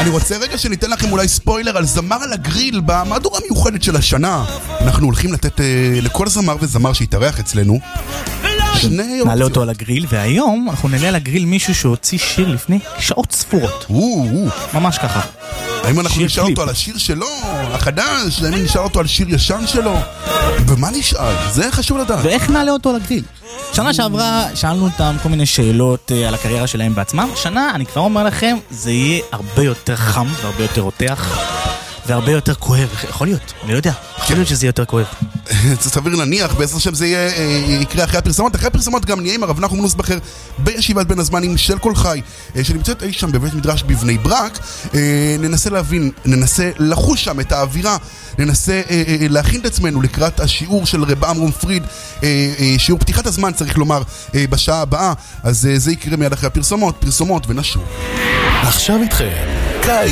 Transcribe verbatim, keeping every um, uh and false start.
אני רוצה רגע שניתן לכם אולי ספוילר על זמר על הגריל במהדורה המיוחדת של השנה. אנחנו הולכים לתת uh, לכל זמר וזמר שיתארח אצלנו שני נעלה אותו על הגריל, והיום אנחנו נעלה על הגריל מישהו שהוציא שיר לפני שעות ספורות. ממש ככה. האם אנחנו נשאל אותו על השיר שלו, החדש? האם נשאל אותו על שיר ישן שלו? ומה נשאל? זה חשוב לדעת. ואיך נעלה אותו על הגריל? שנה שעברה שאלנו אותם כל מיני שאלות על הקריירה שלהם בעצמם. שנה, אני כבר אומר לכם, זה יהיה הרבה יותר חם והרבה יותר רותח והרבה יותר כואב. יכול להיות, אני לא יודע. יכול להיות שזה יהיה יותר כואב. זה סביר להניח, בעצם שם זה יהיה, יקרה אחרי הפרסמות. אחרי הפרסמות גם נהיה עם הרב נחום נוסבכר בישיבת בין הזמנים של כל חי, שנמצאת אי שם בבית מדרש בבני ברק. ננסה להבין, ננסה לחוש שם את האווירה, ננסה להכין את עצמנו לקראת השיעור של רב אמרום פריד, שיעור פתיחת הזמן צריך לומר בשעה הבאה. אז זה יקרה מיד אחרי הפרסמות, פרסומות ונשוב. עכשיו איתכם